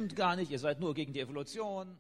gar nicht, ihr seid nur gegen die Evolution.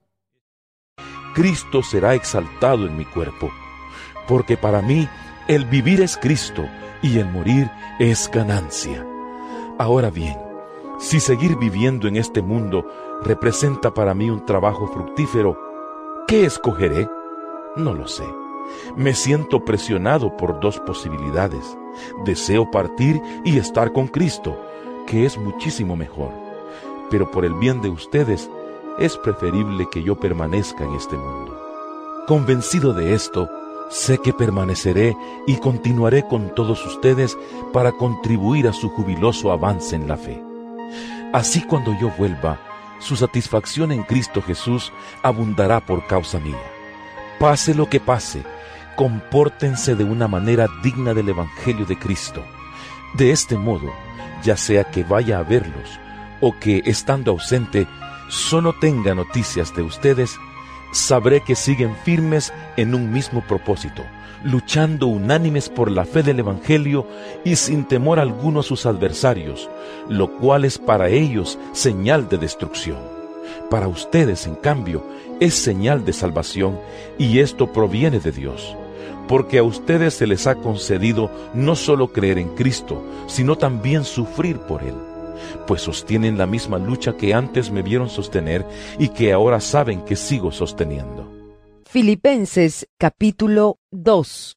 Cristo será exaltado en mi cuerpo, porque para mí el vivir es Cristo y el morir es ganancia. Ahora bien, si seguir viviendo en este mundo representa para mí un trabajo fructífero, ¿qué escogeré? No lo sé. Me siento presionado por dos posibilidades. Deseo partir y estar con Cristo, que es muchísimo mejor. Pero por el bien de ustedes, es preferible que yo permanezca en este mundo. Convencido de esto, sé que permaneceré y continuaré con todos ustedes para contribuir a su jubiloso avance en la fe. Así cuando yo vuelva, su satisfacción en Cristo Jesús abundará por causa mía. Pase lo que pase, compórtense de una manera digna del Evangelio de Cristo. De este modo, ya sea que vaya a verlos o que, estando ausente, solo tenga noticias de ustedes, sabré que siguen firmes en un mismo propósito, luchando unánimes por la fe del Evangelio y sin temor alguno a sus adversarios, lo cual es para ellos señal de destrucción. Para ustedes, en cambio, es señal de salvación, y esto proviene de Dios, porque a ustedes se les ha concedido no solo creer en Cristo, sino también sufrir por Él, pues sostienen la misma lucha que antes me vieron sostener y que ahora saben que sigo sosteniendo. Filipenses capítulo 2.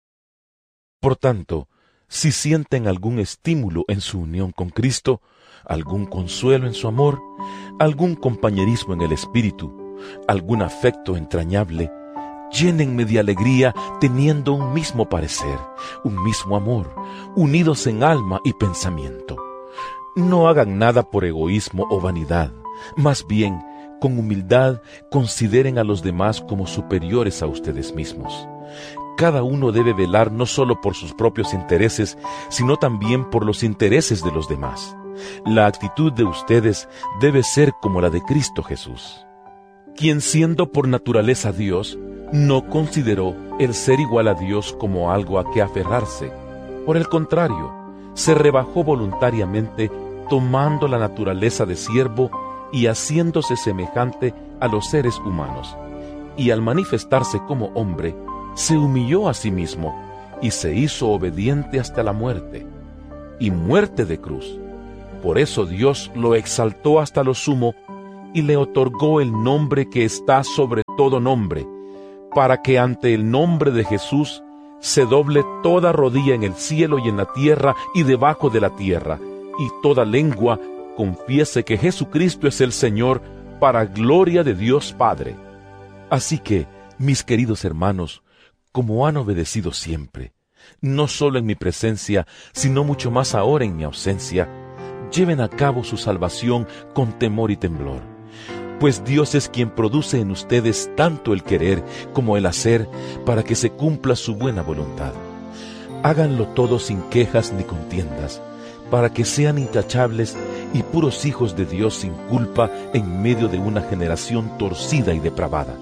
Por tanto, si sienten algún estímulo en su unión con Cristo, algún consuelo en su amor, algún compañerismo en el espíritu, algún afecto entrañable, llénenme de alegría teniendo un mismo parecer, un mismo amor, unidos en alma y pensamiento. No hagan nada por egoísmo o vanidad, más bien, con humildad, consideren a los demás como superiores a ustedes mismos. Cada uno debe velar no solo por sus propios intereses, sino también por los intereses de los demás. La actitud de ustedes debe ser como la de Cristo Jesús, quien siendo por naturaleza Dios, no consideró el ser igual a Dios como algo a que aferrarse. Por el contrario, se rebajó voluntariamente, tomando la naturaleza de siervo y haciéndose semejante a los seres humanos. Y al manifestarse como hombre, se humilló a sí mismo y se hizo obediente hasta la muerte, y muerte de cruz. Por eso Dios lo exaltó hasta lo sumo y le otorgó el nombre que está sobre todo nombre, para que ante el nombre de Jesús se doble toda rodilla en el cielo y en la tierra y debajo de la tierra, y toda lengua confiese que Jesucristo es el Señor, para gloria de Dios Padre. Así que, mis queridos hermanos, como han obedecido siempre, no solo en mi presencia, sino mucho más ahora en mi ausencia, lleven a cabo su salvación con temor y temblor, pues Dios es quien produce en ustedes tanto el querer como el hacer para que se cumpla su buena voluntad. Háganlo todo sin quejas ni contiendas, para que sean intachables y puros hijos de Dios sin culpa en medio de una generación torcida y depravada.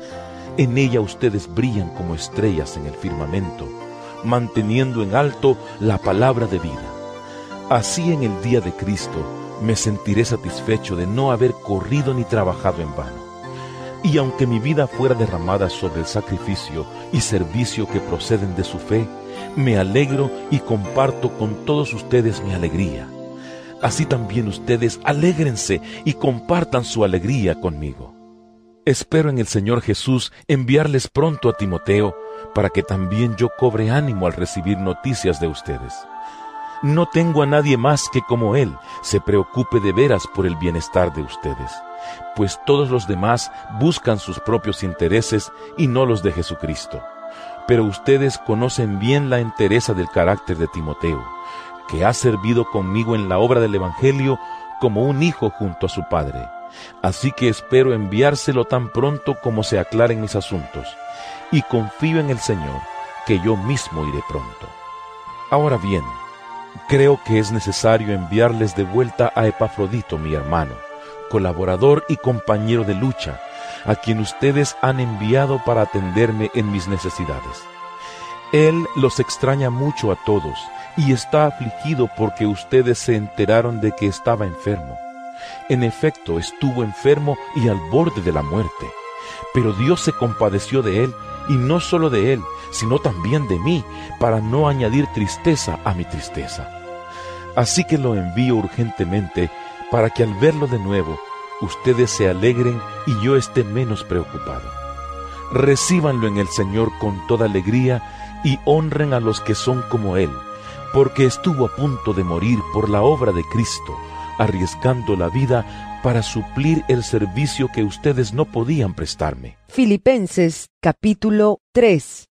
En ella ustedes brillan como estrellas en el firmamento, manteniendo en alto la palabra de vida. Así en el día de Cristo me sentiré satisfecho de no haber corrido ni trabajado en vano. Y aunque mi vida fuera derramada sobre el sacrificio y servicio que proceden de su fe, me alegro y comparto con todos ustedes mi alegría. Así también ustedes alégrense y compartan su alegría conmigo. Espero en el Señor Jesús enviarles pronto a Timoteo, para que también yo cobre ánimo al recibir noticias de ustedes. No tengo a nadie más que como él se preocupe de veras por el bienestar de ustedes, pues todos los demás buscan sus propios intereses y no los de Jesucristo. Pero ustedes conocen bien la entereza del carácter de Timoteo, que ha servido conmigo en la obra del Evangelio como un hijo junto a su padre. Así que espero enviárselo tan pronto como se aclaren mis asuntos, y confío en el Señor, que yo mismo iré pronto. Ahora bien, creo que es necesario enviarles de vuelta a Epafrodito, mi hermano, colaborador y compañero de lucha, a quien ustedes han enviado para atenderme en mis necesidades. Él los extraña mucho a todos y está afligido porque ustedes se enteraron de que estaba enfermo. En efecto, estuvo enfermo y al borde de la muerte. Pero Dios se compadeció de él, y no solo de él, sino también de mí, para no añadir tristeza a mi tristeza. Así que lo envío urgentemente, para que al verlo de nuevo, ustedes se alegren y yo esté menos preocupado. Recíbanlo en el Señor con toda alegría y honren a los que son como Él, porque estuvo a punto de morir por la obra de Cristo, arriesgando la vida para suplir el servicio que ustedes no podían prestarme. Filipenses capítulo 3.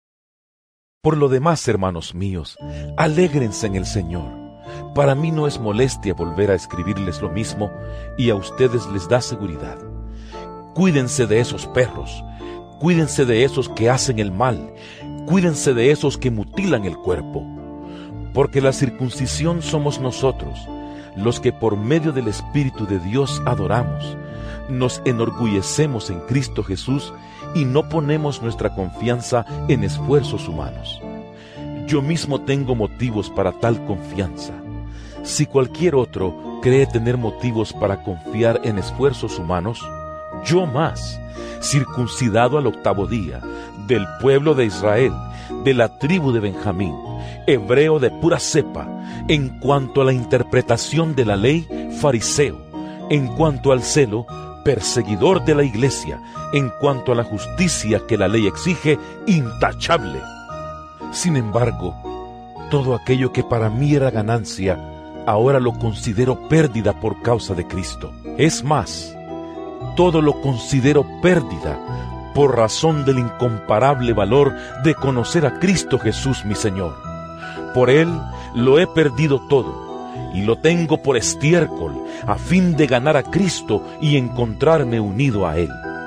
Por lo demás, hermanos míos, alégrense en el Señor. Para mí no es molestia volver a escribirles lo mismo, y a ustedes les da seguridad. Cuídense de esos perros, cuídense de esos que hacen el mal, cuídense de esos que mutilan el cuerpo. Porque la circuncisión somos nosotros, los que por medio del Espíritu de Dios adoramos, nos enorgullecemos en Cristo Jesús y no ponemos nuestra confianza en esfuerzos humanos. Yo mismo tengo motivos para tal confianza. Si cualquier otro cree tener motivos para confiar en esfuerzos humanos, yo más, circuncidado al 8º día, del pueblo de Israel, de la tribu de Benjamín, hebreo de pura cepa, en cuanto a la interpretación de la ley, fariseo, en cuanto al celo, perseguidor de la iglesia, en cuanto a la justicia que la ley exige, intachable. Sin embargo, todo aquello que para mí era ganancia, ahora lo considero pérdida por causa de Cristo. Es más, todo lo considero pérdida por razón del incomparable valor de conocer a Cristo Jesús mi Señor. Por Él lo he perdido todo, y lo tengo por estiércol, a fin de ganar a Cristo y encontrarme unido a Él.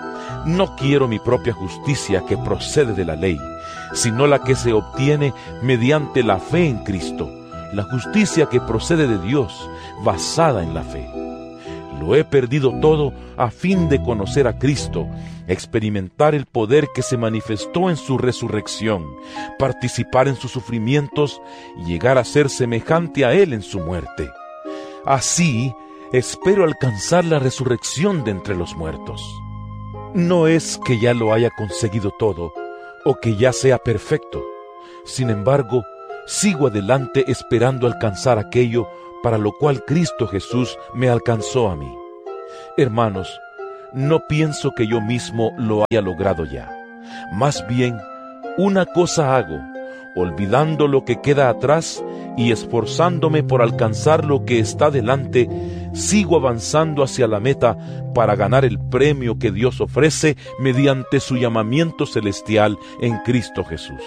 No quiero mi propia justicia que procede de la ley, sino la que se obtiene mediante la fe en Cristo, la justicia que procede de Dios, basada en la fe. Lo he perdido todo a fin de conocer a Cristo, experimentar el poder que se manifestó en su resurrección, participar en sus sufrimientos y llegar a ser semejante a Él en su muerte. Así, espero alcanzar la resurrección de entre los muertos. No es que ya lo haya conseguido todo, o que ya sea perfecto. Sin embargo, sigo adelante esperando alcanzar aquello para lo cual Cristo Jesús me alcanzó a mí. Hermanos, no pienso que yo mismo lo haya logrado ya. Más bien, una cosa hago, olvidando lo que queda atrás y esforzándome por alcanzar lo que está delante, sigo avanzando hacia la meta para ganar el premio que Dios ofrece mediante su llamamiento celestial en Cristo Jesús.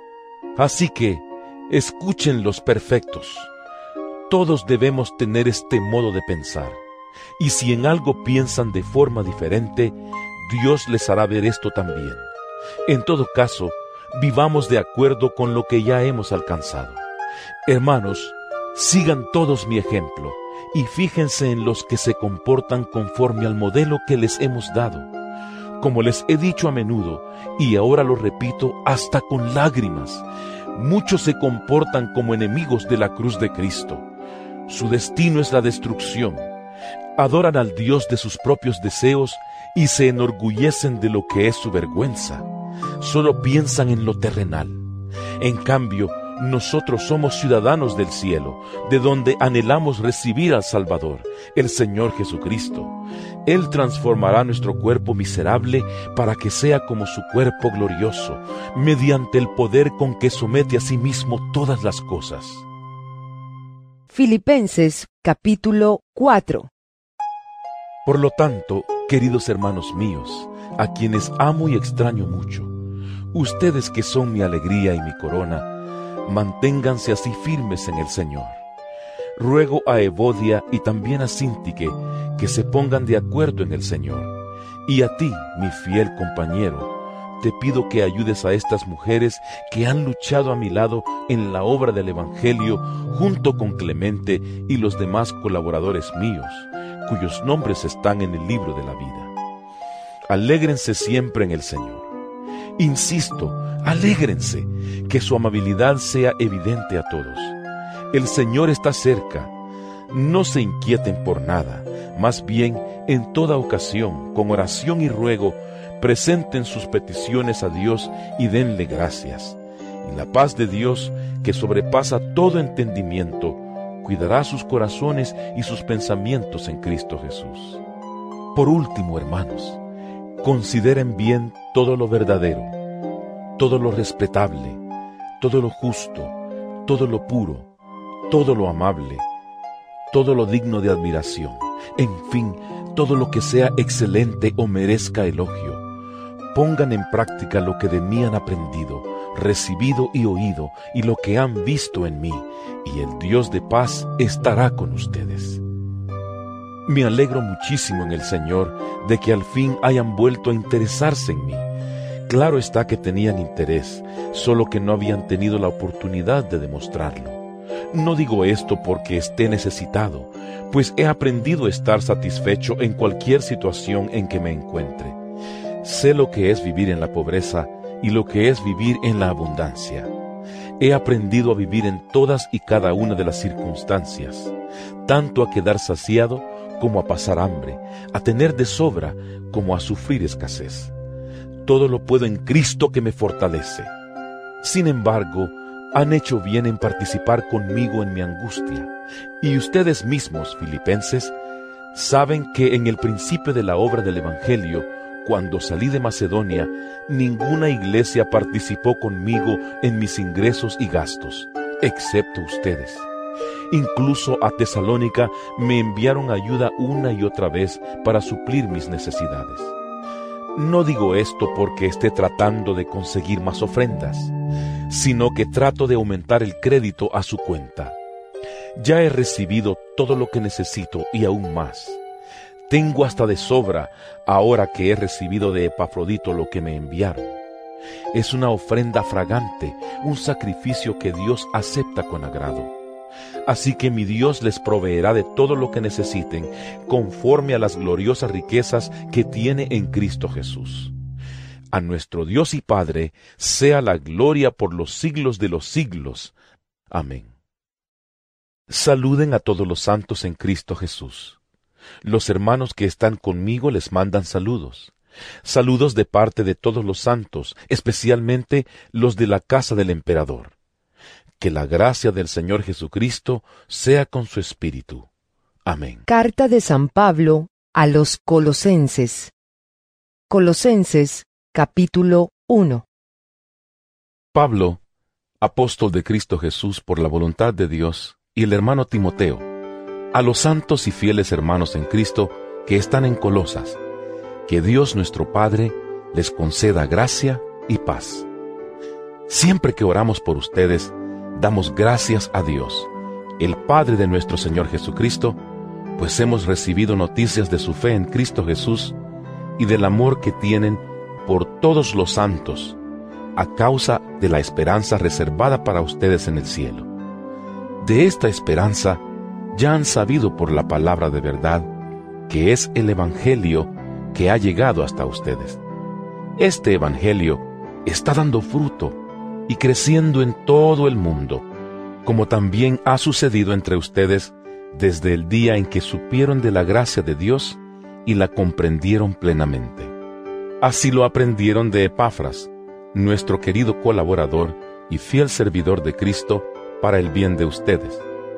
Así que, escuchen los perfectos. Todos debemos tener este modo de pensar, y si en algo piensan de forma diferente, Dios les hará ver esto también. En todo caso, vivamos de acuerdo con lo que ya hemos alcanzado. Hermanos, sigan todos mi ejemplo, y fíjense en los que se comportan conforme al modelo que les hemos dado. Como les he dicho a menudo, y ahora lo repito hasta con lágrimas, muchos se comportan como enemigos de la cruz de Cristo. Su destino es la destrucción. Adoran al Dios de sus propios deseos y se enorgullecen de lo que es su vergüenza. Solo piensan en lo terrenal. En cambio, nosotros somos ciudadanos del cielo, de donde anhelamos recibir al Salvador, el Señor Jesucristo. Él transformará nuestro cuerpo miserable para que sea como su cuerpo glorioso, mediante el poder con que somete a sí mismo todas las cosas. Filipenses capítulo 4. Por lo tanto, queridos hermanos míos, a quienes amo y extraño mucho, ustedes que son mi alegría y mi corona, manténganse así firmes en el Señor. Ruego a Evodia y también a Síntique que se pongan de acuerdo en el Señor. Y a ti, mi fiel compañero, te pido que ayudes a estas mujeres que han luchado a mi lado en la obra del Evangelio junto con Clemente y los demás colaboradores míos, cuyos nombres están en el libro de la vida. Alégrense siempre en el Señor. Insisto, alégrense, que su amabilidad sea evidente a todos. El Señor está cerca. No se inquieten por nada, más bien, en toda ocasión, con oración y ruego, presenten sus peticiones a Dios y denle gracias. Y la paz de Dios, que sobrepasa todo entendimiento, cuidará sus corazones y sus pensamientos en Cristo Jesús. Por último, hermanos, consideren bien todo lo verdadero, todo lo respetable, todo lo justo, todo lo puro, todo lo amable, todo lo digno de admiración, en fin, todo lo que sea excelente o merezca elogio. Pongan en práctica lo que de mí han aprendido, recibido y oído, y lo que han visto en mí, y el Dios de paz estará con ustedes. Me alegro muchísimo en el Señor de que al fin hayan vuelto a interesarse en mí. Claro está que tenían interés, solo que no habían tenido la oportunidad de demostrarlo. No digo esto porque esté necesitado, pues he aprendido a estar satisfecho en cualquier situación en que me encuentre. Sé lo que es vivir en la pobreza y lo que es vivir en la abundancia. He aprendido a vivir en todas y cada una de las circunstancias, tanto a quedar saciado como a pasar hambre, a tener de sobra como a sufrir escasez. Todo lo puedo en Cristo que me fortalece. Sin embargo, han hecho bien en participar conmigo en mi angustia. Y ustedes mismos, filipenses, saben que en el principio de la obra del Evangelio, cuando salí de Macedonia, ninguna iglesia participó conmigo en mis ingresos y gastos, excepto ustedes. Incluso a Tesalónica me enviaron ayuda una y otra vez para suplir mis necesidades. No digo esto porque esté tratando de conseguir más ofrendas, sino que trato de aumentar el crédito a su cuenta. Ya he recibido todo lo que necesito y aún más. Tengo hasta de sobra ahora que he recibido de Epafrodito lo que me enviaron. Es una ofrenda fragante, un sacrificio que Dios acepta con agrado. Así que mi Dios les proveerá de todo lo que necesiten, conforme a las gloriosas riquezas que tiene en Cristo Jesús. A nuestro Dios y Padre sea la gloria por los siglos de los siglos. Amén. Saluden a todos los santos en Cristo Jesús. Los hermanos que están conmigo les mandan saludos. Saludos de parte de todos los santos, especialmente los de la casa del emperador. Que la gracia del Señor Jesucristo sea con su espíritu. Amén. Carta de San Pablo a los Colosenses. Colosenses, capítulo 1. Pablo, apóstol de Cristo Jesús por la voluntad de Dios, y el hermano Timoteo, a los santos y fieles hermanos en Cristo que están en Colosas, que Dios nuestro Padre les conceda gracia y paz. Siempre que oramos por ustedes, damos gracias a Dios, el Padre de nuestro Señor Jesucristo, pues hemos recibido noticias de su fe en Cristo Jesús y del amor que tienen por todos los santos, a causa de la esperanza reservada para ustedes en el cielo. De esta esperanza ya han sabido por la palabra de verdad, que es el Evangelio que ha llegado hasta ustedes. Este Evangelio está dando fruto y creciendo en todo el mundo, como también ha sucedido entre ustedes desde el día en que supieron de la gracia de Dios y la comprendieron plenamente. Así lo aprendieron de Epafras, nuestro querido colaborador y fiel servidor de Cristo para el bien de ustedes.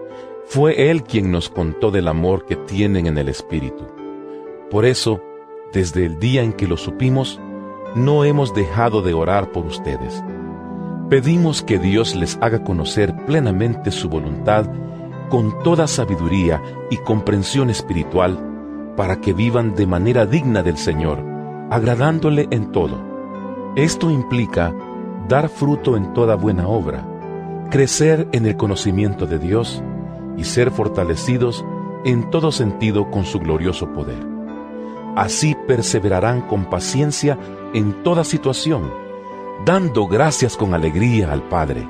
Fue él quien nos contó del amor que tienen en el Espíritu. Por eso, desde el día en que lo supimos, no hemos dejado de orar por ustedes. Pedimos que Dios les haga conocer plenamente su voluntad con toda sabiduría y comprensión espiritual, para que vivan de manera digna del Señor, agradándole en todo. Esto implica dar fruto en toda buena obra, crecer en el conocimiento de Dios y ser fortalecidos en todo sentido con su glorioso poder. Así perseverarán con paciencia en toda situación, dando gracias con alegría al Padre.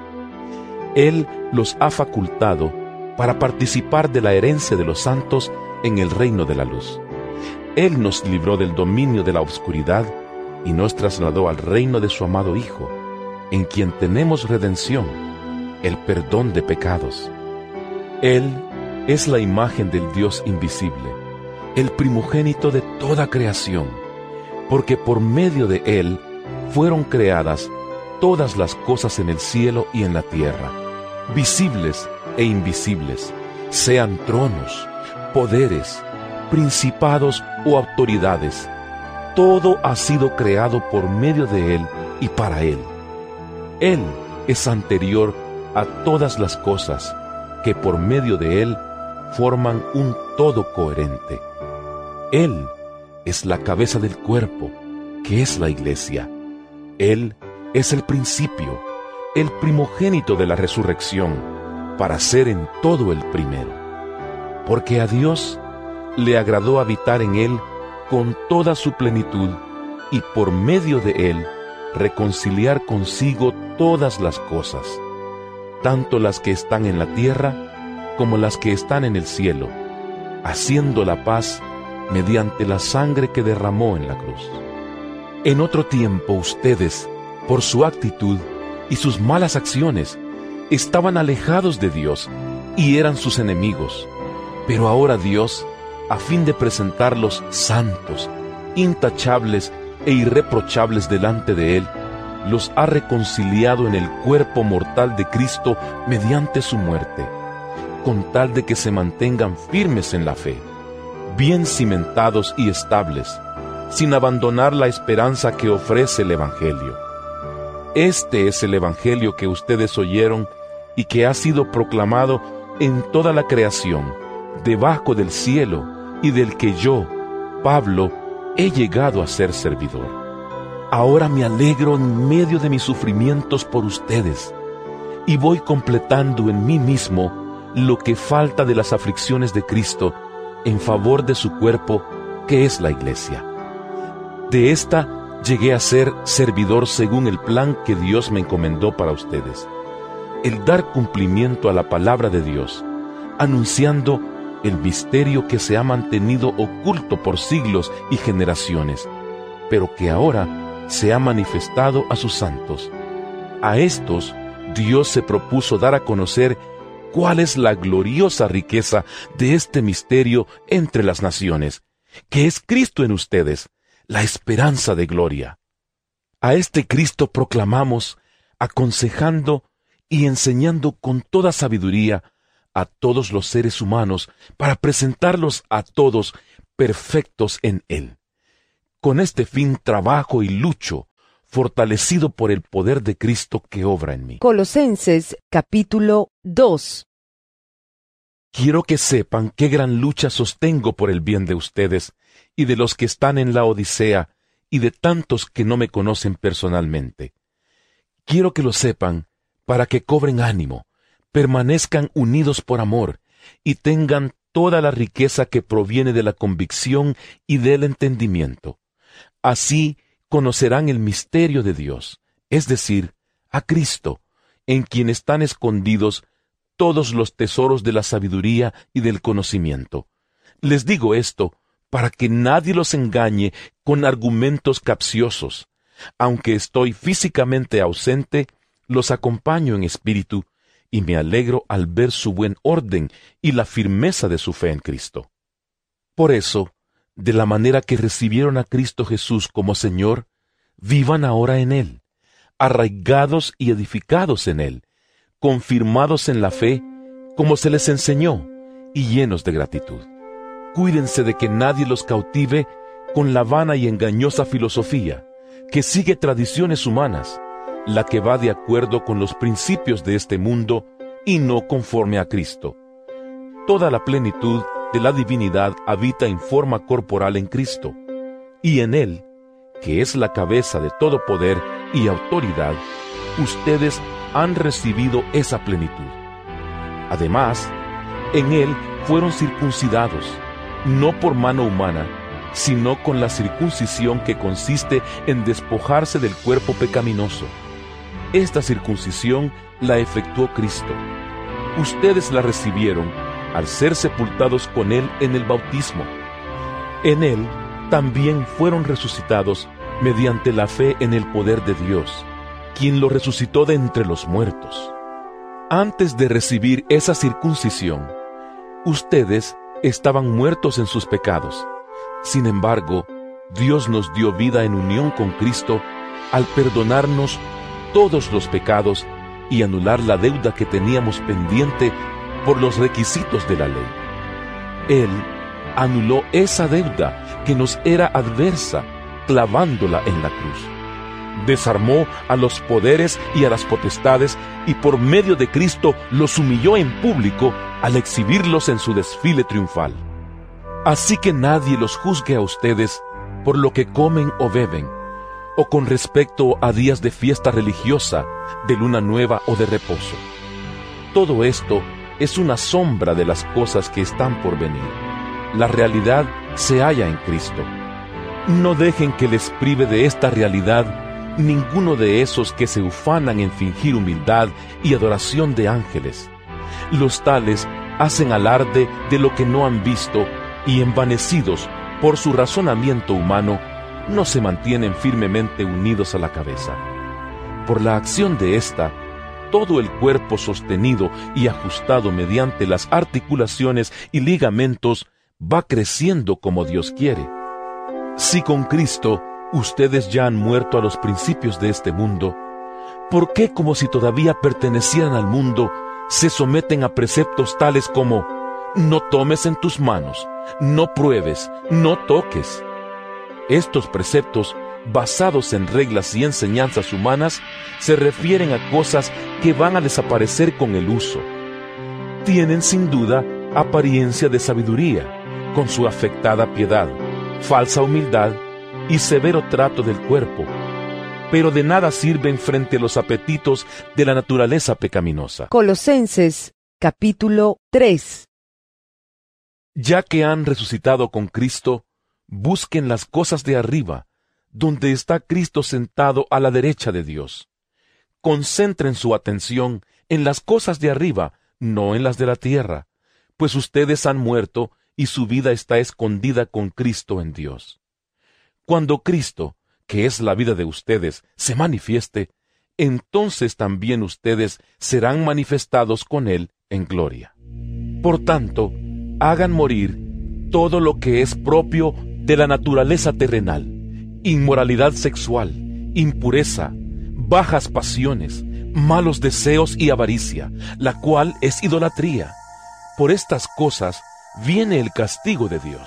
Él los ha facultado para participar de la herencia de los santos en el reino de la luz. Él nos libró del dominio de la oscuridad y nos trasladó al reino de su amado Hijo, en quien tenemos redención, el perdón de pecados. Él es la imagen del Dios invisible, el primogénito de toda creación, porque por medio de Él fueron creadas todas las cosas en el cielo y en la tierra, visibles e invisibles, sean tronos, poderes, principados o autoridades. Todo ha sido creado por medio de Él y para Él. Él es anterior a todas las cosas, que por medio de Él forman un todo coherente. Él es la cabeza del cuerpo, que es la iglesia. Él es el principio, el primogénito de la resurrección, para ser en todo el primero. Porque a Dios le agradó habitar en Él con toda su plenitud, y por medio de Él reconciliar consigo todas las cosas, tanto las que están en la tierra como las que están en el cielo, haciendo la paz mediante la sangre que derramó en la cruz. En otro tiempo ustedes, por su actitud y sus malas acciones, estaban alejados de Dios y eran sus enemigos. Pero ahora Dios, a fin de presentarlos santos, intachables e irreprochables delante de Él, los ha reconciliado en el cuerpo mortal de Cristo mediante su muerte, con tal de que se mantengan firmes en la fe, bien cimentados y estables, sin abandonar la esperanza que ofrece el Evangelio. Este es el Evangelio que ustedes oyeron y que ha sido proclamado en toda la creación, debajo del cielo, y del que yo, Pablo, he llegado a ser servidor. Ahora me alegro en medio de mis sufrimientos por ustedes, y voy completando en mí mismo lo que falta de las aflicciones de Cristo en favor de su cuerpo, que es la iglesia. De esta llegué a ser servidor según el plan que Dios me encomendó para ustedes, el dar cumplimiento a la palabra de Dios, anunciando el misterio que se ha mantenido oculto por siglos y generaciones, pero que ahora se ha manifestado a sus santos. A estos Dios se propuso dar a conocer cuál es la gloriosa riqueza de este misterio entre las naciones, que es Cristo en ustedes, la esperanza de gloria. A este Cristo proclamamos, aconsejando y enseñando con toda sabiduría a todos los seres humanos, para presentarlos a todos perfectos en Él. Con este fin trabajo y lucho, fortalecido por el poder de Cristo que obra en mí. Colosenses capítulo 2. Quiero que sepan qué gran lucha sostengo por el bien de ustedes y de los que están en la Odisea y de tantos que no me conocen personalmente. Quiero que lo sepan para que cobren ánimo, permanezcan unidos por amor y tengan toda la riqueza que proviene de la convicción y del entendimiento. Así conocerán el misterio de Dios, es decir, a Cristo, en quien están escondidos todos los tesoros de la sabiduría y del conocimiento. Les digo esto para que nadie los engañe con argumentos capciosos. Aunque estoy físicamente ausente, los acompaño en espíritu, y me alegro al ver su buen orden y la firmeza de su fe en Cristo. Por eso, de la manera que recibieron a Cristo Jesús como Señor, vivan ahora en Él, arraigados y edificados en Él, confirmados en la fe, como se les enseñó, y llenos de gratitud. Cuídense de que nadie los cautive con la vana y engañosa filosofía, que sigue tradiciones humanas, la que va de acuerdo con los principios de este mundo y no conforme a Cristo. Toda la plenitud de la divinidad habita en forma corporal en Cristo, y en Él, que es la cabeza de todo poder y autoridad, ustedes han recibido esa plenitud. Además, en Él fueron circuncidados, no por mano humana, sino con la circuncisión que consiste en despojarse del cuerpo pecaminoso. Esta circuncisión la efectuó Cristo. Ustedes la recibieron al ser sepultados con Él en el bautismo. En Él también fueron resucitados mediante la fe en el poder de Dios, quien lo resucitó de entre los muertos. Antes de recibir esa circuncisión, Ustedes estaban muertos en sus pecados. Sin embargo, Dios nos dio vida en unión con Cristo al perdonarnos todos los pecados y anular la deuda que teníamos pendiente por los requisitos de la ley. Él anuló esa deuda que nos era adversa, clavándola en la cruz. Desarmó a los poderes y a las potestades y por medio de Cristo los humilló en público al exhibirlos en su desfile triunfal. Así que nadie los juzgue a ustedes por lo que comen o beben, o con respecto a días de fiesta religiosa, de luna nueva o de reposo. Todo esto es una sombra de las cosas que están por venir. La realidad se halla en Cristo. No dejen que les prive de esta realidad ninguno de esos que se ufanan en fingir humildad y adoración de ángeles. Los tales hacen alarde de lo que no han visto y, envanecidos por su razonamiento humano, no se mantienen firmemente unidos a la cabeza. Por la acción de ésta, todo el cuerpo sostenido y ajustado mediante las articulaciones y ligamentos va creciendo como Dios quiere. Si con Cristo ustedes ya han muerto a los principios de este mundo, ¿por qué, como si todavía pertenecieran al mundo, se someten a preceptos tales como no tomes en tus manos, no pruebes, no toques? Estos preceptos, basados en reglas y enseñanzas humanas, se refieren a cosas que van a desaparecer con el uso. Tienen sin duda apariencia de sabiduría, con su afectada piedad, falsa humildad y severo trato del cuerpo, pero de nada sirven frente a los apetitos de la naturaleza pecaminosa. Colosenses, capítulo 3. Ya que han resucitado con Cristo, busquen las cosas de arriba, donde está Cristo sentado a la derecha de Dios. Concentren su atención en las cosas de arriba, no en las de la tierra, pues ustedes han muerto y su vida está escondida con Cristo en Dios. Cuando Cristo, que es la vida de ustedes, se manifieste, entonces también ustedes serán manifestados con Él en gloria. Por tanto, hagan morir todo lo que es propio de la naturaleza terrenal: inmoralidad sexual, impureza, bajas pasiones, malos deseos y avaricia, la cual es idolatría. Por estas cosas viene el castigo de Dios.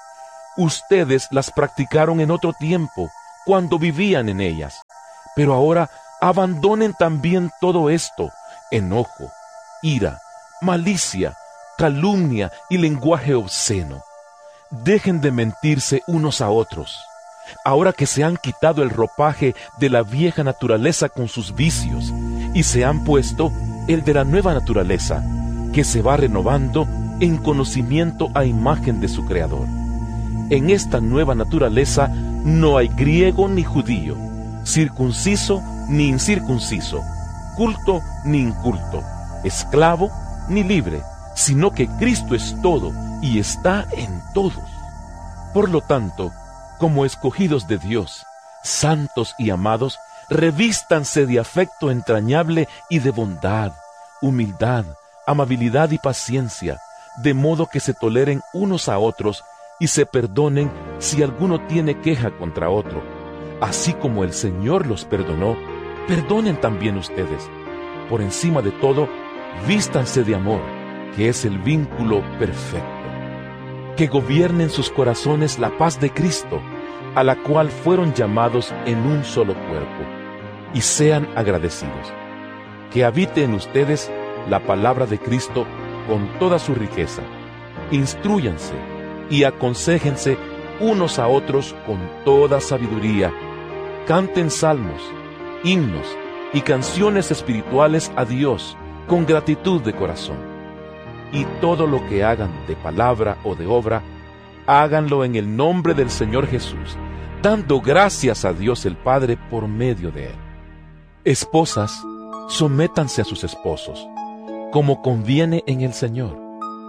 Ustedes las practicaron en otro tiempo, cuando vivían en ellas, pero ahora abandonen también todo esto: enojo, ira, malicia, calumnia y lenguaje obsceno. Dejen de mentirse unos a otros, ahora que se han quitado el ropaje de la vieja naturaleza con sus vicios, y se han puesto el de la nueva naturaleza, que se va renovando en conocimiento a imagen de su Creador. En esta nueva naturaleza no hay griego ni judío, circunciso ni incircunciso, culto ni inculto, esclavo ni libre, sino que Cristo es todo y está en todos. Por lo tanto, como escogidos de Dios, santos y amados, revístanse de afecto entrañable y de bondad, humildad, amabilidad y paciencia, de modo que se toleren unos a otros y se perdonen si alguno tiene queja contra otro. Así como el Señor los perdonó, perdonen también ustedes. Por encima de todo, vístanse de amor, que es el vínculo perfecto. Que gobierne en sus corazones la paz de Cristo, a la cual fueron llamados en un solo cuerpo, y sean agradecidos. Que habite en ustedes la palabra de Cristo con toda su riqueza. Instrúyanse y aconséjense unos a otros con toda sabiduría. Canten salmos, himnos y canciones espirituales a Dios con gratitud de corazón. Y todo lo que hagan de palabra o de obra, háganlo en el nombre del Señor Jesús, dando gracias a Dios el Padre por medio de Él. Esposas, sométanse a sus esposos, como conviene en el Señor.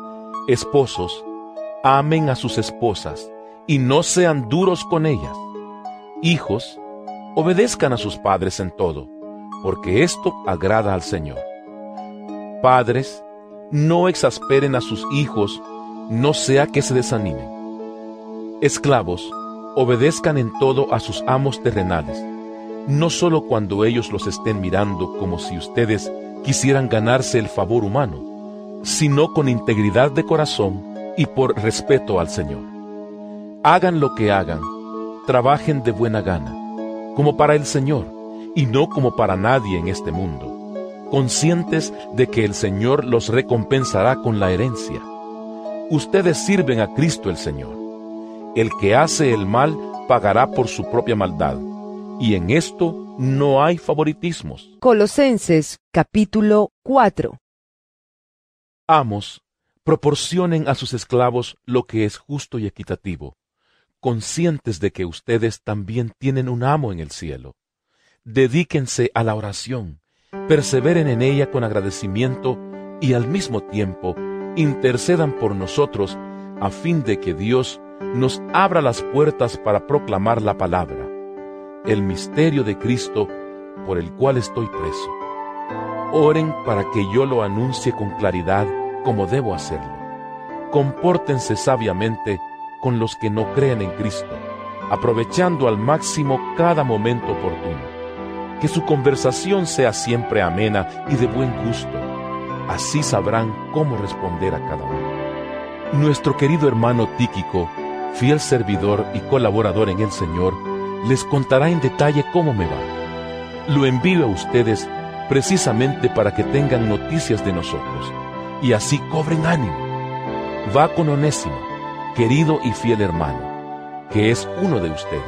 Esposos, amen a sus esposas y no sean duros con ellas. Hijos, obedezcan a sus padres en todo, porque esto agrada al Señor. Padres, no exasperen a sus hijos, no sea que se desanimen. Esclavos, obedezcan en todo a sus amos terrenales, no solo cuando ellos los estén mirando como si ustedes quisieran ganarse el favor humano, sino con integridad de corazón y por respeto al Señor. Hagan lo que hagan, trabajen de buena gana, como para el Señor, y no como para nadie en este mundo, conscientes de que el Señor los recompensará con la herencia. Ustedes sirven a Cristo el Señor. El que hace el mal pagará por su propia maldad, y en esto no hay favoritismos. Colosenses capítulo 4. Amos, proporcionen a sus esclavos lo que es justo y equitativo, conscientes de que ustedes también tienen un amo en el cielo. Dedíquense a la oración, perseveren en ella con agradecimiento y al mismo tiempo intercedan por nosotros a fin de que Dios nos abra las puertas para proclamar la palabra, el misterio de Cristo por el cual estoy preso. Oren para que yo lo anuncie con claridad como debo hacerlo. Compórtense sabiamente con los que no creen en Cristo, aprovechando al máximo cada momento oportuno. Que su conversación sea siempre amena y de buen gusto. Así sabrán cómo responder a cada uno. Nuestro querido hermano Tíquico, fiel servidor y colaborador en el Señor, les contará en detalle cómo me va. Lo envío a ustedes precisamente para que tengan noticias de nosotros, y así cobren ánimo. Va con Onésimo, querido y fiel hermano, que es uno de ustedes.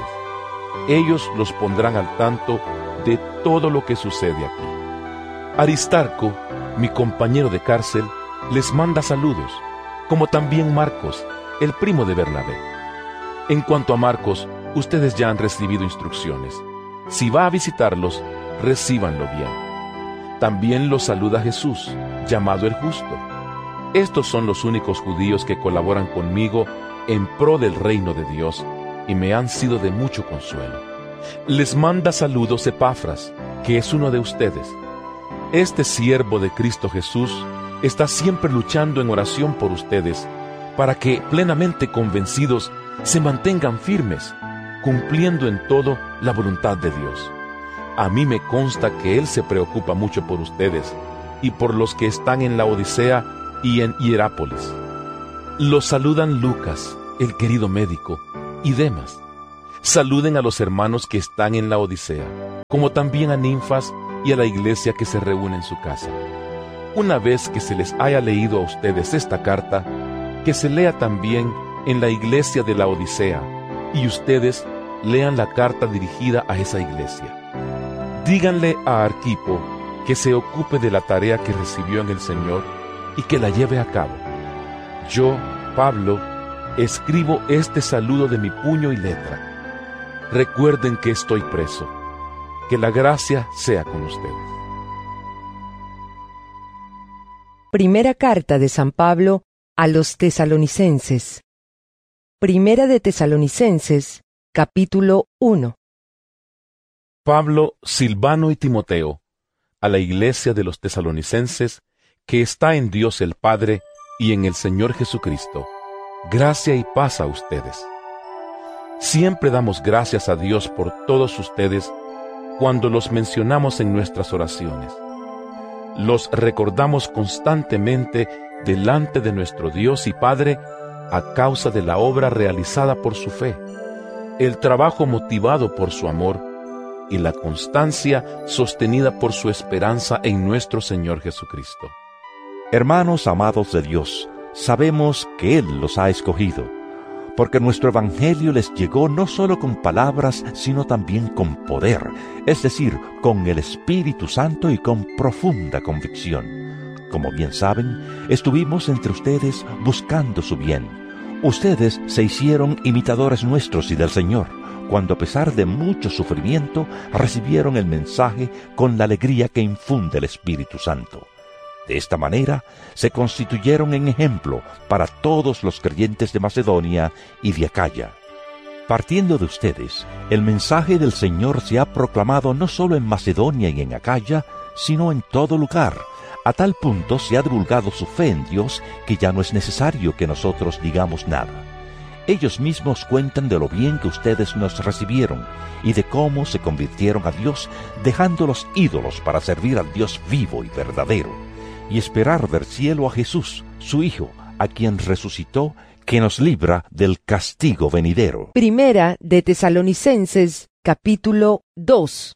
Ellos los pondrán al tanto de todo lo que sucede aquí. Aristarco, mi compañero de cárcel, les manda saludos, como también Marcos, el primo de Bernabé. En cuanto a Marcos, ustedes ya han recibido instrucciones. Si va a visitarlos, recíbanlo bien. También los saluda Jesús, llamado el Justo. Estos son los únicos judíos que colaboran conmigo en pro del reino de Dios y me han sido de mucho consuelo. Les manda saludos Epafras, que es uno de ustedes. Este siervo de Cristo Jesús está siempre luchando en oración por ustedes, para que, plenamente convencidos, se mantengan firmes, cumpliendo en todo la voluntad de Dios. A mí me consta que Él se preocupa mucho por ustedes y por los que están en la Odisea y en Hierápolis. Los saludan Lucas, el querido médico, y Demas. Saluden a los hermanos que están en la Odisea, como también a Ninfas y a la iglesia que se reúne en su casa. Una vez que se les haya leído a ustedes esta carta, que se lea también en la iglesia de la Odisea, y ustedes lean la carta dirigida a esa iglesia. Díganle a Arquipo que se ocupe de la tarea que recibió en el Señor y que la lleve a cabo. Yo, Pablo, escribo este saludo de mi puño y letra. Recuerden que estoy preso. Que la gracia sea con ustedes. Primera carta de San Pablo a los Tesalonicenses. Primera de Tesalonicenses, capítulo 1. Pablo, Silvano y Timoteo, a la iglesia de los Tesalonicenses, que está en Dios el Padre y en el Señor Jesucristo. Gracia y paz a ustedes. Siempre damos gracias a Dios por todos ustedes cuando los mencionamos en nuestras oraciones. Los recordamos constantemente delante de nuestro Dios y Padre a causa de la obra realizada por su fe, el trabajo motivado por su amor y la constancia sostenida por su esperanza en nuestro Señor Jesucristo. Hermanos amados de Dios, sabemos que Él los ha escogido, porque nuestro Evangelio les llegó no solo con palabras, sino también con poder, es decir, con el Espíritu Santo y con profunda convicción. Como bien saben, estuvimos entre ustedes buscando su bien. Ustedes se hicieron imitadores nuestros y del Señor, cuando a pesar de mucho sufrimiento, recibieron el mensaje con la alegría que infunde el Espíritu Santo. De esta manera, se constituyeron en ejemplo para todos los creyentes de Macedonia y de Acaya. Partiendo de ustedes, el mensaje del Señor se ha proclamado no solo en Macedonia y en Acaya, sino en todo lugar, A tal punto se ha divulgado su fe en Dios que ya no es necesario que nosotros digamos nada. Ellos mismos cuentan de lo bien que ustedes nos recibieron y de cómo se convirtieron a Dios dejando los ídolos para servir al Dios vivo y verdadero, y esperar del cielo a Jesús, su Hijo, a quien resucitó, que nos libra del castigo venidero. Primera de Tesalonicenses, capítulo 2.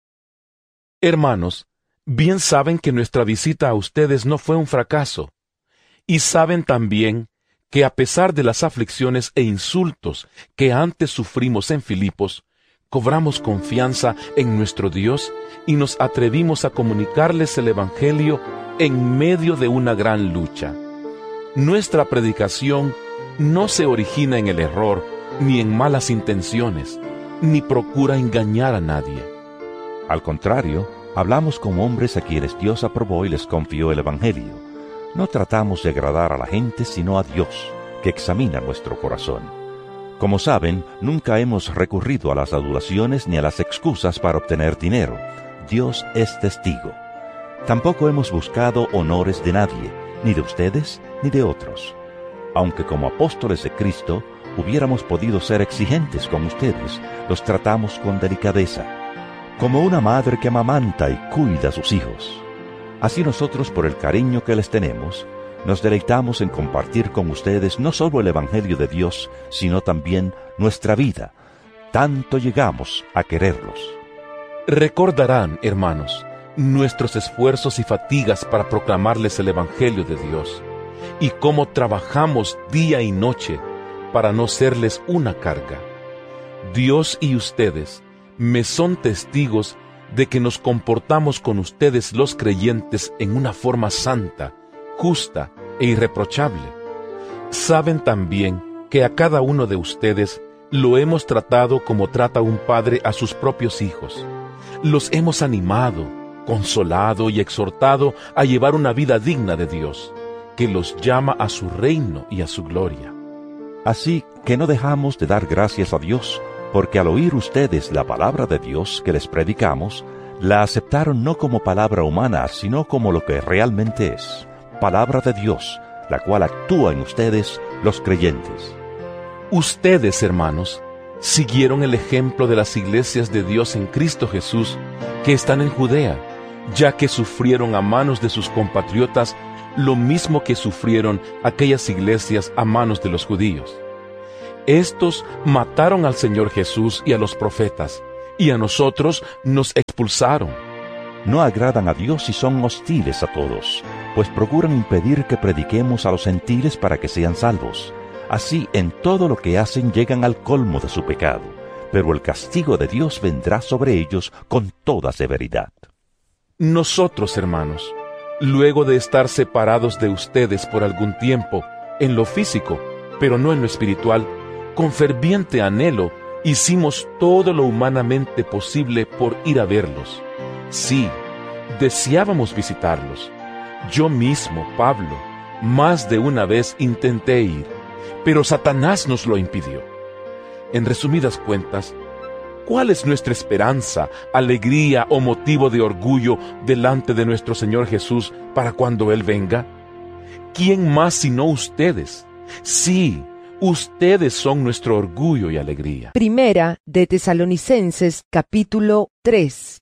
Hermanos, bien saben que nuestra visita a ustedes no fue un fracaso, y saben también que a pesar de las aflicciones e insultos que antes sufrimos en Filipos, cobramos confianza en nuestro Dios y nos atrevimos a comunicarles el Evangelio en medio de una gran lucha. Nuestra predicación no se origina en el error, ni en malas intenciones, ni procura engañar a nadie. Al contrario, hablamos como hombres a quienes Dios aprobó y les confió el Evangelio. No tratamos de agradar a la gente, sino a Dios, que examina nuestro corazón. Como saben, nunca hemos recurrido a las adulaciones ni a las excusas para obtener dinero. Dios es testigo. Tampoco hemos buscado honores de nadie, ni de ustedes, ni de otros. Aunque como apóstoles de Cristo hubiéramos podido ser exigentes con ustedes, los tratamos con delicadeza, como una madre que amamanta y cuida a sus hijos. Así nosotros, por el cariño que les tenemos, nos deleitamos en compartir con ustedes no solo el Evangelio de Dios, sino también nuestra vida. Tanto llegamos a quererlos. Recordarán, hermanos, nuestros esfuerzos y fatigas para proclamarles el Evangelio de Dios, y cómo trabajamos día y noche para no serles una carga. Dios y ustedes me son testigos de que nos comportamos con ustedes los creyentes en una forma santa, justa e irreprochable. Saben también que a cada uno de ustedes lo hemos tratado como trata un padre a sus propios hijos. Los hemos animado, consolado y exhortado a llevar una vida digna de Dios, que los llama a su reino y a su gloria. Así que no dejamos de dar gracias a Dios, porque al oír ustedes la palabra de Dios que les predicamos, la aceptaron no como palabra humana, sino como lo que realmente es, palabra de Dios, la cual actúa en ustedes, los creyentes. Ustedes, hermanos, siguieron el ejemplo de las iglesias de Dios en Cristo Jesús que están en Judea, ya que sufrieron a manos de sus compatriotas lo mismo que sufrieron aquellas iglesias a manos de los judíos. Estos mataron al Señor Jesús y a los profetas, y a nosotros nos expulsaron. No agradan a Dios y son hostiles a todos, pues procuran impedir que prediquemos a los gentiles para que sean salvos. Así, en todo lo que hacen llegan al colmo de su pecado, pero el castigo de Dios vendrá sobre ellos con toda severidad. Nosotros, hermanos, luego de estar separados de ustedes por algún tiempo, en lo físico, pero no en lo espiritual, con ferviente anhelo, hicimos todo lo humanamente posible por ir a verlos. Sí, deseábamos visitarlos. Yo mismo, Pablo, más de una vez intenté ir, pero Satanás nos lo impidió. En resumidas cuentas, ¿cuál es nuestra esperanza, alegría o motivo de orgullo delante de nuestro Señor Jesús para cuando Él venga? ¿Quién más sino ustedes? Sí, ustedes son nuestro orgullo y alegría. Primera de Tesalonicenses, capítulo 3.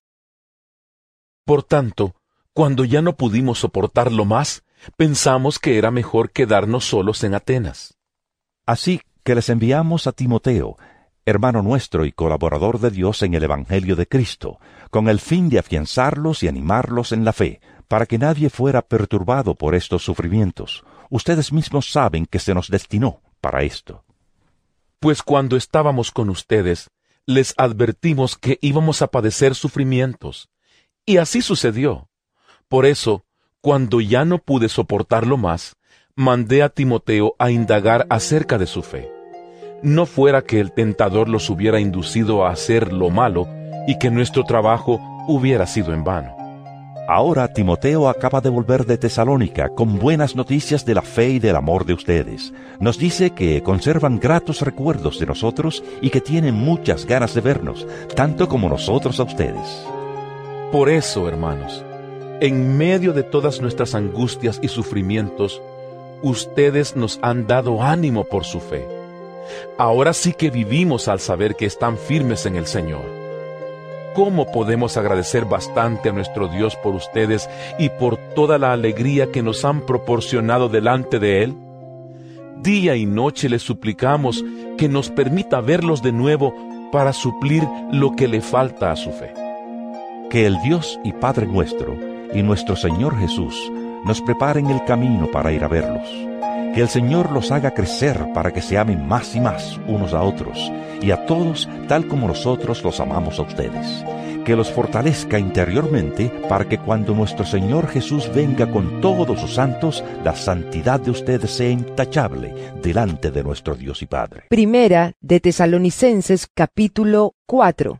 Por tanto, cuando ya no pudimos soportarlo más, pensamos que era mejor quedarnos solos en Atenas. Así que les enviamos a Timoteo, hermano nuestro y colaborador de Dios en el Evangelio de Cristo, con el fin de afianzarlos y animarlos en la fe, para que nadie fuera perturbado por estos sufrimientos. Ustedes mismos saben que se nos destinó para esto. Pues cuando estábamos con ustedes, les advertimos que íbamos a padecer sufrimientos, y así sucedió. Por eso, cuando ya no pude soportarlo más, mandé a Timoteo a indagar acerca de su fe. No fuera que el tentador los hubiera inducido a hacer lo malo y que nuestro trabajo hubiera sido en vano. Ahora Timoteo acaba de volver de Tesalónica con buenas noticias de la fe y del amor de ustedes. Nos dice que conservan gratos recuerdos de nosotros y que tienen muchas ganas de vernos, tanto como nosotros a ustedes. Por eso, hermanos, En medio de todas nuestras angustias y sufrimientos, ustedes nos han dado ánimo por su fe. Ahora sí que vivimos al saber que están firmes en el Señor. ¿Cómo podemos agradecer bastante a nuestro Dios por ustedes y por toda la alegría que nos han proporcionado delante de Él? Día y noche le suplicamos que nos permita verlos de nuevo para suplir lo que le falta a su fe. Que el Dios y Padre nuestro y nuestro Señor Jesús nos preparen el camino para ir a verlos. Que el Señor los haga crecer para que se amen más y más unos a otros y a todos tal como nosotros los amamos a ustedes. Que los fortalezca interiormente para que cuando nuestro Señor Jesús venga con todos sus santos, la santidad de ustedes sea intachable delante de nuestro Dios y Padre. Primera de Tesalonicenses capítulo 4.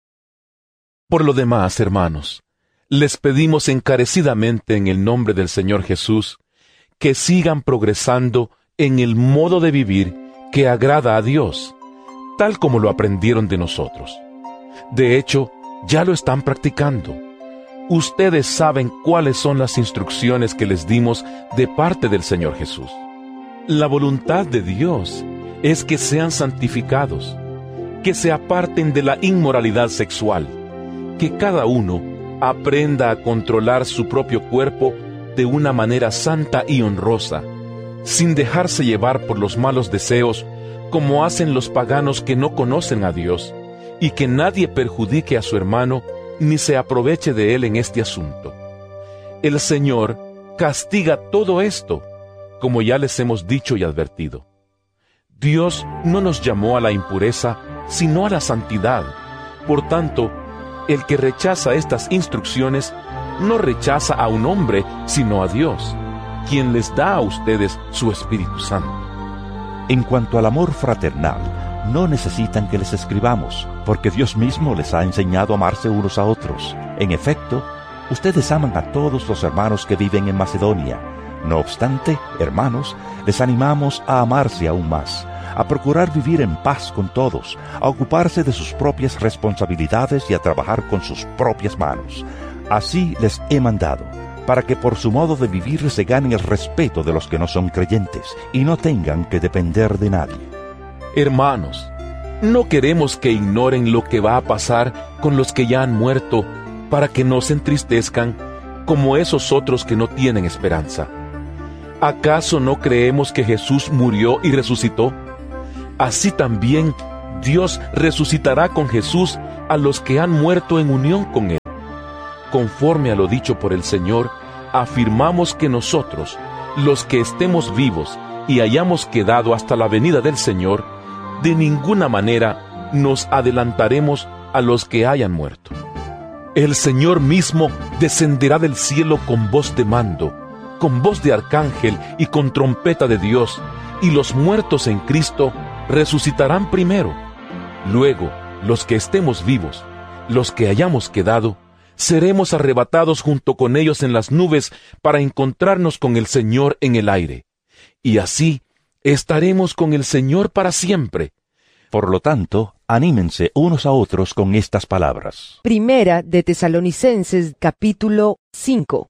Por lo demás, hermanos, les pedimos encarecidamente en el nombre del Señor Jesús que sigan progresando en el modo de vivir que agrada a Dios, tal como lo aprendieron de nosotros. De hecho, ya lo están practicando. Ustedes saben cuáles son las instrucciones que les dimos de parte del Señor Jesús. La voluntad de Dios es que sean santificados, que se aparten de la inmoralidad sexual, que cada uno aprenda a controlar su propio cuerpo de una manera santa y honrosa, sin dejarse llevar por los malos deseos como hacen los paganos que no conocen a Dios, y que nadie perjudique a su hermano ni se aproveche de él en este asunto. El Señor castiga todo esto, como ya les hemos dicho y advertido. Dios no nos llamó a la impureza, sino a la santidad. Por tanto, el que rechaza estas instrucciones no rechaza a un hombre, sino a Dios, quien les da a ustedes su Espíritu Santo. En cuanto al amor fraternal, no necesitan que les escribamos, porque Dios mismo les ha enseñado a amarse unos a otros. En efecto, ustedes aman a todos los hermanos que viven en Macedonia. No obstante, hermanos, les animamos a amarse aún más, a procurar vivir en paz con todos, a ocuparse de sus propias responsabilidades y a trabajar con sus propias manos. Así les he mandado, para que por su modo de vivir se ganen el respeto de los que no son creyentes y no tengan que depender de nadie. Hermanos, no queremos que ignoren lo que va a pasar con los que ya han muerto, para que no se entristezcan como esos otros que no tienen esperanza. ¿Acaso no creemos que Jesús murió y resucitó? Así también Dios resucitará con Jesús a los que han muerto en unión con Él. Conforme a lo dicho por el Señor, afirmamos que nosotros, los que estemos vivos y hayamos quedado hasta la venida del Señor, de ninguna manera nos adelantaremos a los que hayan muerto. El Señor mismo descenderá del cielo con voz de mando, con voz de arcángel y con trompeta de Dios, y los muertos en Cristo resucitarán primero. Luego, los que estemos vivos, los que hayamos quedado, seremos arrebatados junto con ellos en las nubes para encontrarnos con el Señor en el aire. Y así estaremos con el Señor para siempre. Por lo tanto, anímense unos a otros con estas palabras. Primera de Tesalonicenses capítulo 5.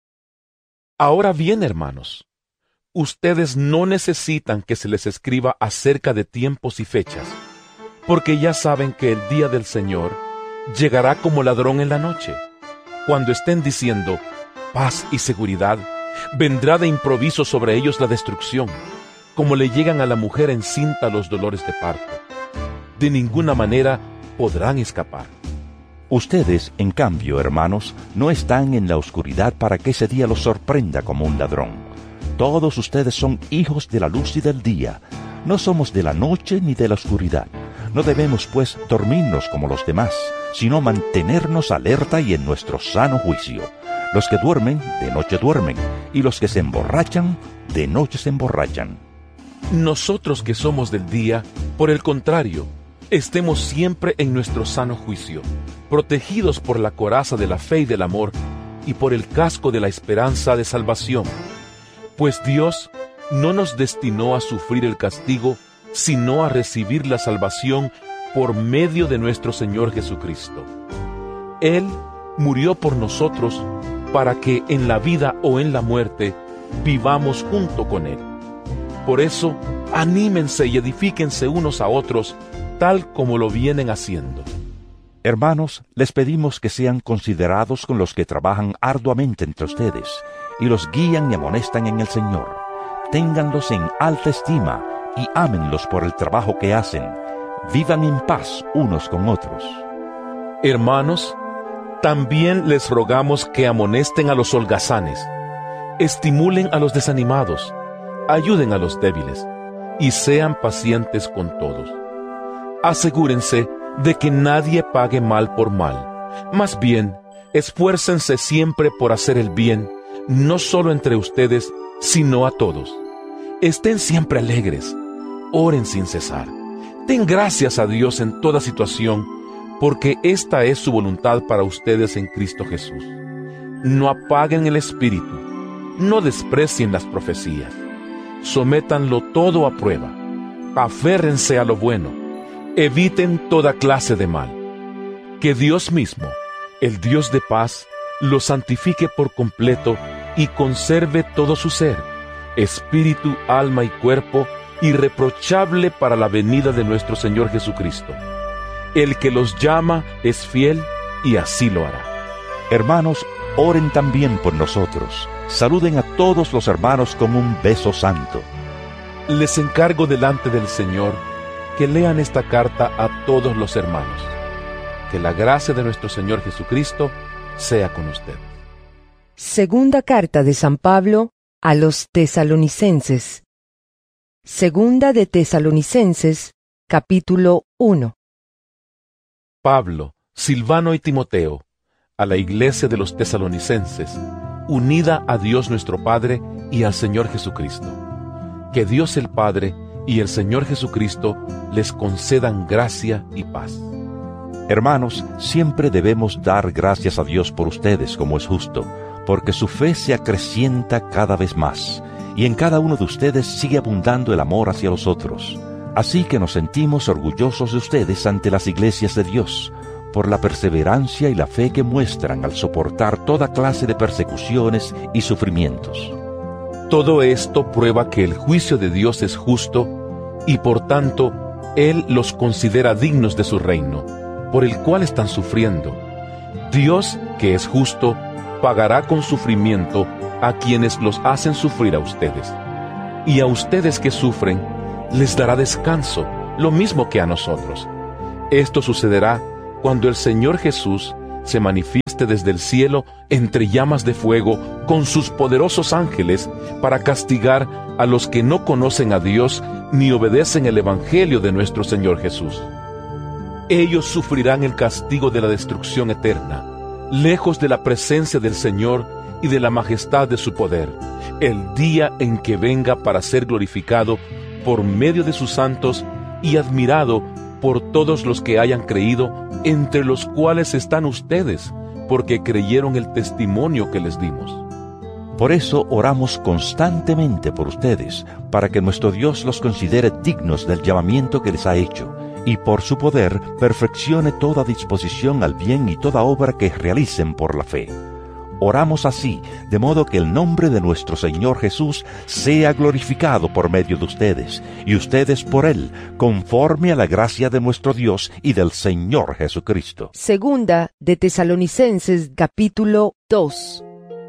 Ahora bien, hermanos, ustedes no necesitan que se les escriba acerca de tiempos y fechas, porque ya saben que el día del Señor llegará como ladrón en la noche. Cuando estén diciendo paz y seguridad, vendrá de improviso sobre ellos la destrucción, como le llegan a la mujer encinta los dolores de parto. De ninguna manera podrán escapar. Ustedes, en cambio, hermanos, no están en la oscuridad para que ese día los sorprenda como un ladrón. Todos ustedes son hijos de la luz y del día. No somos de la noche ni de la oscuridad. No debemos, pues, dormirnos como los demás, sino mantenernos alerta y en nuestro sano juicio. Los que duermen, de noche duermen, y los que se emborrachan, de noche se emborrachan. Nosotros que somos del día, por el contrario, estemos siempre en nuestro sano juicio, protegidos por la coraza de la fe y del amor, y por el casco de la esperanza de salvación. Pues Dios no nos destinó a sufrir el castigo, sino a recibir la salvación por medio de nuestro Señor Jesucristo. Él murió por nosotros para que en la vida o en la muerte vivamos junto con Él. Por eso, anímense y edifíquense unos a otros, tal como lo vienen haciendo. Hermanos, les pedimos que sean considerados con los que trabajan arduamente entre ustedes, y los guían y amonestan en el Señor. Ténganlos en alta estima, y ámenlos por el trabajo que hacen. Vivan en paz unos con otros. Hermanos, también les rogamos que amonesten a los holgazanes, estimulen a los desanimados, ayuden a los débiles, y sean pacientes con todos. Asegúrense de que nadie pague mal por mal. Más bien, esfuércense siempre por hacer el bien, no solo entre ustedes, sino a todos. Estén siempre alegres, oren sin cesar. Den gracias a Dios en toda situación, porque esta es su voluntad para ustedes en Cristo Jesús. No apaguen el espíritu, no desprecien las profecías. Sométanlo todo a prueba. Aférrense a lo bueno. Eviten toda clase de mal. Que Dios mismo, el Dios de paz, los santifique por completo y conserve todo su ser, espíritu, alma y cuerpo, irreprochable para la venida de nuestro Señor Jesucristo. El que los llama es fiel y así lo hará. Hermanos, oren también por nosotros. Saluden a todos los hermanos con un beso santo. Les encargo delante del Señor que lean esta carta a todos los hermanos. Que la gracia de nuestro Señor Jesucristo sea con ustedes. Segunda carta de San Pablo a los tesalonicenses. Segunda de Tesalonicenses, capítulo 1. Pablo, Silvano y Timoteo, a la iglesia de los tesalonicenses, unida a Dios nuestro Padre y al Señor Jesucristo. Que Dios el Padre y el Señor Jesucristo les concedan gracia y paz. Hermanos, siempre debemos dar gracias a Dios por ustedes, como es justo, porque su fe se acrecienta cada vez más, y en cada uno de ustedes sigue abundando el amor hacia los otros. Así que nos sentimos orgullosos de ustedes ante las iglesias de Dios, por la perseverancia y la fe que muestran al soportar toda clase de persecuciones y sufrimientos. Todo esto prueba que el juicio de Dios es justo, y por tanto, Él los considera dignos de su reino, por el cual están sufriendo. Dios, que es justo, pagará con sufrimiento a quienes los hacen sufrir a ustedes. Y a ustedes que sufren, les dará descanso, lo mismo que a nosotros. Esto sucederá cuando el Señor Jesús se manifieste desde el cielo entre llamas de fuego con sus poderosos ángeles para castigar a los que no conocen a Dios ni obedecen el Evangelio de nuestro Señor Jesús. Ellos sufrirán el castigo de la destrucción eterna, lejos de la presencia del Señor y de la majestad de su poder, el día en que venga para ser glorificado por medio de sus santos y admirado por todos los que hayan creído, entre los cuales están ustedes, porque creyeron el testimonio que les dimos. Por eso oramos constantemente por ustedes, para que nuestro Dios los considere dignos del llamamiento que les ha hecho, y por su poder perfeccione toda disposición al bien y toda obra que realicen por la fe. Oramos así, de modo que el nombre de nuestro Señor Jesús sea glorificado por medio de ustedes, y ustedes por Él, conforme a la gracia de nuestro Dios y del Señor Jesucristo. Segunda de Tesalonicenses, capítulo 2.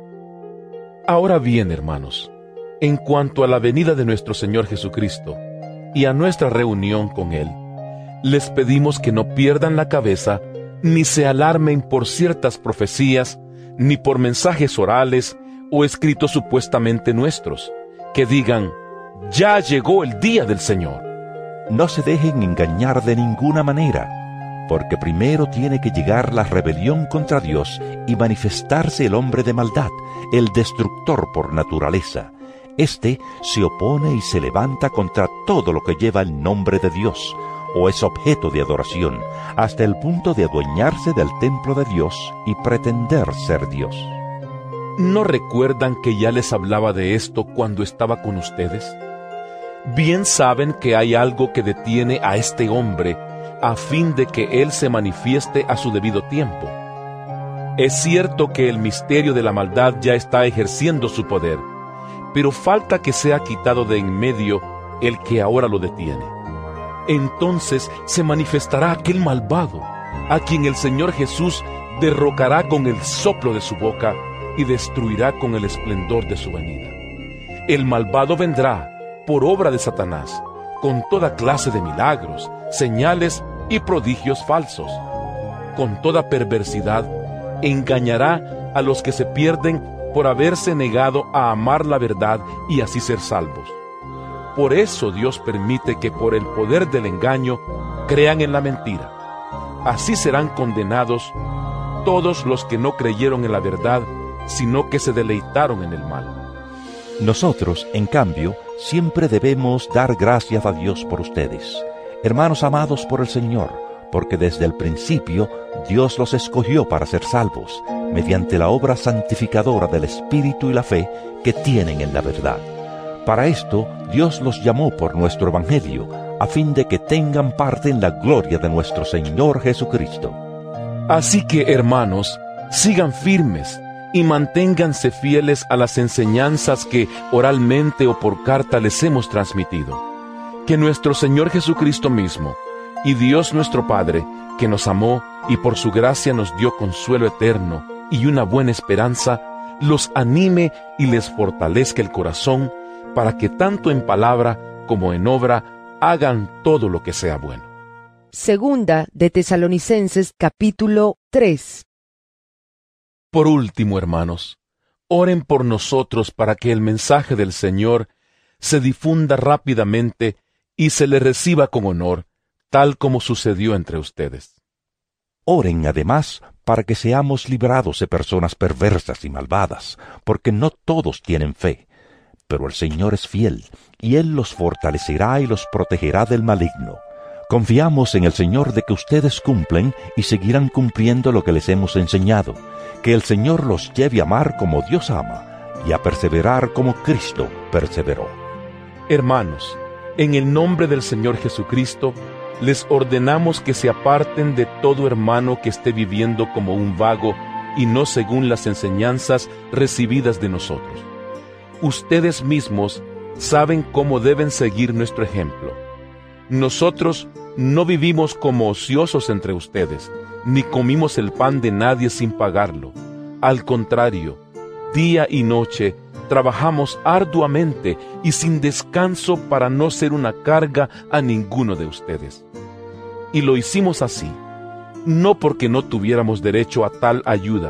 Ahora bien, hermanos, en cuanto a la venida de nuestro Señor Jesucristo y a nuestra reunión con Él, les pedimos que no pierdan la cabeza, ni se alarmen por ciertas profecías, ni por mensajes orales o escritos supuestamente nuestros, que digan, ya llegó el día del Señor. No se dejen engañar de ninguna manera, porque primero tiene que llegar la rebelión contra Dios y manifestarse el hombre de maldad, el destructor por naturaleza. Este se opone y se levanta contra todo lo que lleva el nombre de Dios, o es objeto de adoración, hasta el punto de adueñarse del templo de Dios y pretender ser Dios. ¿No recuerdan que ya les hablaba de esto cuando estaba con ustedes? Bien saben que hay algo que detiene a este hombre a fin de que él se manifieste a su debido tiempo. Es cierto que el misterio de la maldad ya está ejerciendo su poder, pero falta que sea quitado de en medio el que ahora lo detiene. Entonces se manifestará aquel malvado, a quien el Señor Jesús derrocará con el soplo de su boca y destruirá con el esplendor de su venida. El malvado vendrá por obra de Satanás, con toda clase de milagros, señales y prodigios falsos. Con toda perversidad engañará a los que se pierden por haberse negado a amar la verdad y así ser salvos. Por eso Dios permite que por el poder del engaño crean en la mentira. Así serán condenados todos los que no creyeron en la verdad, sino que se deleitaron en el mal. Nosotros, en cambio, siempre debemos dar gracias a Dios por ustedes, hermanos amados por el Señor, porque desde el principio Dios los escogió para ser salvos, mediante la obra santificadora del Espíritu y la fe que tienen en la verdad. Para esto, Dios los llamó por nuestro Evangelio, a fin de que tengan parte en la gloria de nuestro Señor Jesucristo. Así que, hermanos, sigan firmes y manténganse fieles a las enseñanzas que oralmente o por carta les hemos transmitido. Que nuestro Señor Jesucristo mismo y Dios nuestro Padre, que nos amó y por su gracia nos dio consuelo eterno y una buena esperanza, los anime y les fortalezca el corazón para que tanto en palabra como en obra hagan todo lo que sea bueno. Segunda de Tesalonicenses capítulo 3. Por último, hermanos, oren por nosotros para que el mensaje del Señor se difunda rápidamente y se le reciba con honor, tal como sucedió entre ustedes. Oren además para que seamos librados de personas perversas y malvadas, porque no todos tienen fe. Pero el Señor es fiel, y Él los fortalecerá y los protegerá del maligno. Confiamos en el Señor de que ustedes cumplen y seguirán cumpliendo lo que les hemos enseñado, que el Señor los lleve a amar como Dios ama, y a perseverar como Cristo perseveró. Hermanos, en el nombre del Señor Jesucristo, les ordenamos que se aparten de todo hermano que esté viviendo como un vago y no según las enseñanzas recibidas de nosotros. Ustedes mismos saben cómo deben seguir nuestro ejemplo. Nosotros no vivimos como ociosos entre ustedes, ni comimos el pan de nadie sin pagarlo. Al contrario, día y noche trabajamos arduamente y sin descanso para no ser una carga a ninguno de ustedes. Y lo hicimos así, no porque no tuviéramos derecho a tal ayuda,